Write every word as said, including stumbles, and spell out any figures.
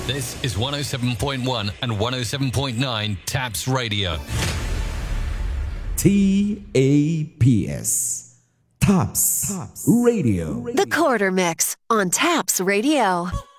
This is one oh seven point one and one oh seven point nine Taps Radio. T A P S. Taps, Taps Radio. The Quarter Mix on Taps Radio.